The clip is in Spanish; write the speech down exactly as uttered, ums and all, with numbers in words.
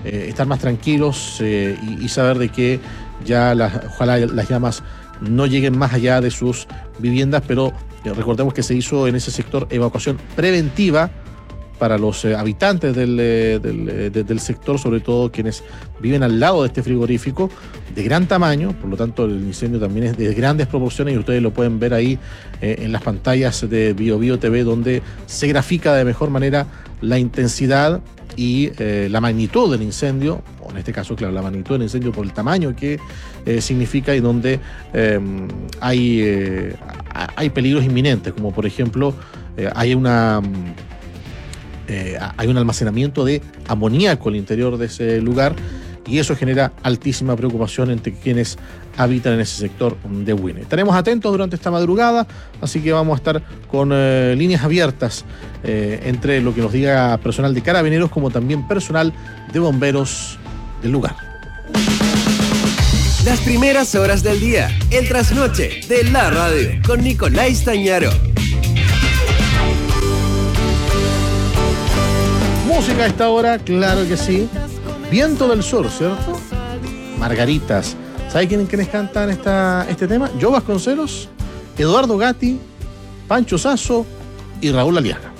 eh, estar más tranquilos eh, y, y saber de que ya las, ojalá las llamas no lleguen más allá de sus viviendas, pero eh, recordemos que se hizo en ese sector evacuación preventiva para los eh, habitantes del, eh, del, eh, de, del sector, sobre todo quienes viven al lado de este frigorífico, de gran tamaño, por lo tanto el incendio también es de grandes proporciones y ustedes lo pueden ver ahí eh, en las pantallas de Bio Bio T V, donde se grafica de mejor manera la intensidad y eh, la magnitud del incendio, o en este caso, claro, la magnitud del incendio por el tamaño que eh, significa y donde eh, hay, eh, hay peligros inminentes, como por ejemplo, eh, hay una... Eh, hay un almacenamiento de amoníaco al interior de ese lugar y eso genera altísima preocupación entre quienes habitan en ese sector de Huine. Estaremos atentos durante esta madrugada, así que vamos a estar con eh, líneas abiertas eh, entre lo que nos diga personal de Carabineros como también personal de bomberos del lugar. Las primeras horas del día, el trasnoche de la radio con Nicolás Tañaro. Música a esta hora, claro que sí. Viento del Sur, ¿cierto? Margaritas. ¿Sabe quién, quiénes cantan esta, este tema? Joe Vasconcelos, Eduardo Gatti, Pancho Sasso y Raúl Aliaga.